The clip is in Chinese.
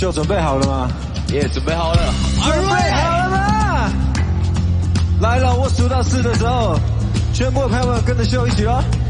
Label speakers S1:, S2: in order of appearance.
S1: 秀准备好了吗？
S2: 也准备好了，
S1: 准备好了吗？来了，我数到4的时候，全部的朋友们跟着秀一起哦。